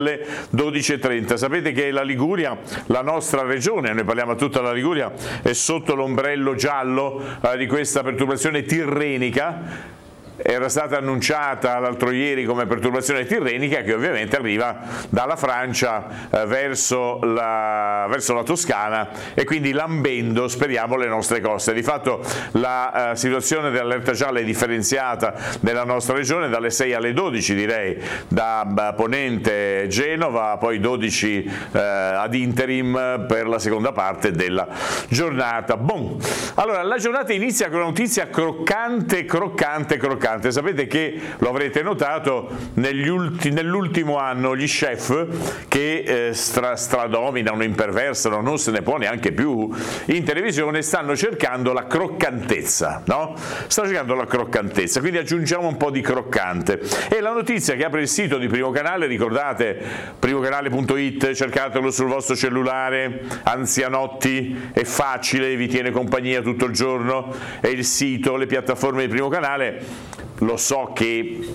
alle 12:30. Sapete che la Liguria, la nostra regione, noi parliamo a tutta la Liguria, è sotto l'ombrello giallo di questa perturbazione tirrenica. Era stata annunciata l'altro ieri come perturbazione tirrenica che ovviamente arriva dalla Francia verso la Toscana e quindi lambendo, speriamo, le nostre coste. Di fatto la situazione dell'allerta gialla è differenziata nella nostra regione dalle 6 alle 12, direi, da Ponente Genova, poi 12 ad interim per la seconda parte della giornata. Bon. Allora, la giornata inizia con una notizia croccante. Sapete che, lo avrete notato, nell'ultimo anno gli chef che stradominano, imperversano, non se ne può neanche più in televisione, stanno cercando la croccantezza, no? Stanno cercando la croccantezza, quindi aggiungiamo un po' di croccante. E la notizia che apre il sito di Primo Canale, ricordate, primocanale.it, cercatelo sul vostro cellulare, anzianotti, è facile, vi tiene compagnia tutto il giorno, è il sito, le piattaforme di Primo Canale. Lo so che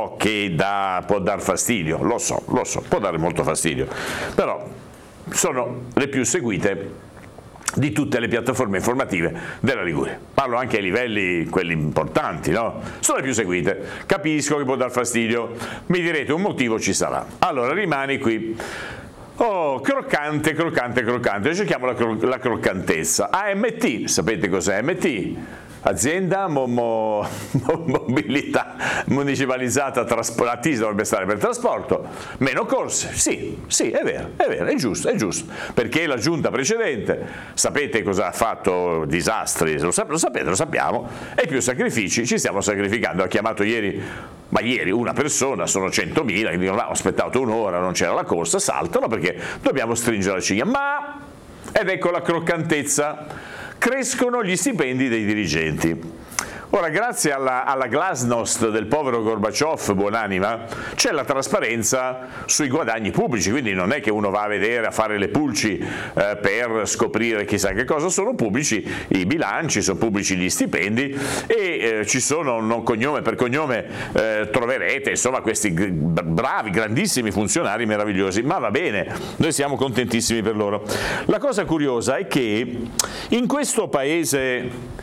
può dar fastidio, lo so, può dare molto fastidio, però sono le più seguite di tutte le piattaforme informative della Liguria. Parlo anche ai livelli, quelli importanti, no? Sono le più seguite. Capisco che può dar fastidio, mi direte un motivo ci sarà. Allora rimani qui. Oh, croccante, cerchiamo la croccantezza. AMT, sapete cos'è AMT? Azienda mobilità municipalizzata, ATIS dovrebbe stare per trasporto, meno corse, sì, è vero, è giusto, perché la giunta precedente, sapete cosa ha fatto? Disastri, lo sappiamo, e più sacrifici, ci stiamo sacrificando. Ha chiamato ieri una persona, sono 100.000, che dicono: ho aspettato un'ora, non c'era la corsa, saltano perché dobbiamo stringere la cinghia, ed ecco la croccantezza. Crescono gli stipendi dei dirigenti. Ora, grazie alla glasnost del povero Gorbaciov, buonanima, c'è la trasparenza sui guadagni pubblici, quindi non è che uno va a vedere, a fare le pulci per scoprire chissà che cosa. Sono pubblici i bilanci, sono pubblici gli stipendi e ci sono, non cognome per cognome, troverete insomma questi bravi, grandissimi funzionari meravigliosi, ma va bene, noi siamo contentissimi per loro. La cosa curiosa è che in questo paese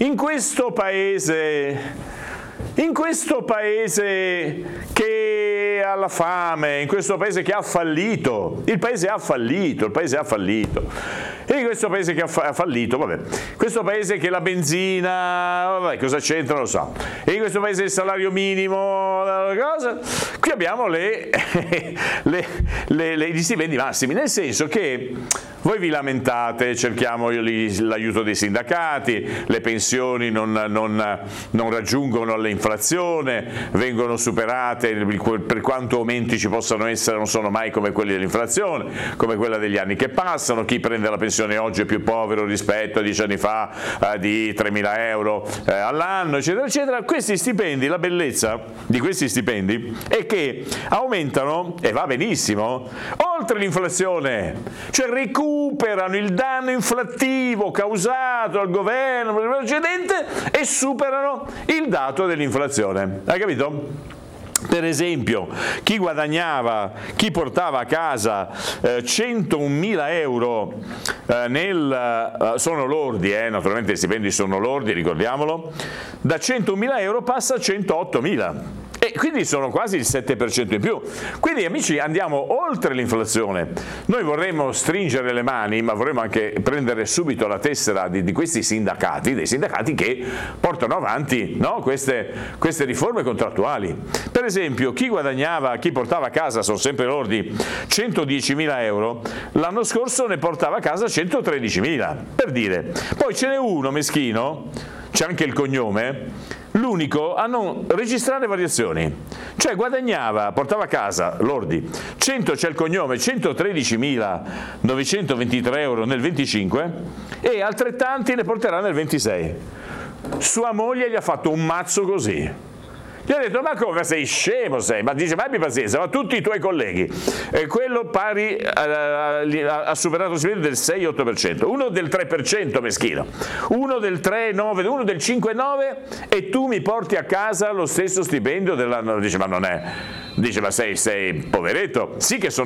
che ha la fame, in questo paese che ha fallito, il paese ha fallito. E in questo paese che ha fallito, questo paese che la benzina, cosa c'entra, non lo so. E in questo paese il salario minimo, cosa? Qui abbiamo gli stipendi massimi, nel senso che voi vi lamentate, cerchiamo l'aiuto dei sindacati, le pensioni non raggiungono l'inflazione, vengono superate, per quanto aumenti ci possano essere non sono mai come quelli dell'inflazione, come quella degli anni che passano. Chi prende la pensione oggi è più povero rispetto a 10 anni fa di 3.000 euro all'anno, eccetera. Questi stipendi, la bellezza di questi stipendi è che aumentano, e va benissimo, oltre l'inflazione, cioè recuperano il danno inflattivo causato dal governo precedente e superano il dato dell'inflazione. Hai capito? Per esempio, chi portava a casa 101.000 euro sono lordi, naturalmente i stipendi sono lordi, ricordiamolo, da 101.000 euro passa a 108.000. E quindi sono quasi il 7% in più. Quindi, amici, andiamo oltre l'inflazione. Noi vorremmo stringere le mani, ma vorremmo anche prendere subito la tessera di questi sindacati, dei sindacati che portano avanti, no, queste riforme contrattuali. Per esempio, chi portava a casa, sono sempre lordi, 110.000 euro, l'anno scorso ne portava a casa 113.000, per dire. Poi ce n'è uno meschino, c'è anche il cognome, l'unico a non registrare variazioni, cioè portava a casa lordi 100, c'è il cognome, 113.923 euro nel 25 e altrettanti ne porterà nel 26. Sua moglie gli ha fatto un mazzo così, Gli ho detto, ma come, sei scemo sei? Ma dice, ma abbi pazienza, ma tutti i tuoi colleghi, quello pari ha superato lo stipendio del 6-8%, uno del 3% meschino, uno del 3,9%, uno del 5,9% e tu mi porti a casa lo stesso stipendio dell'anno. Dice, ma non è, dice, ma sei poveretto, sì che sono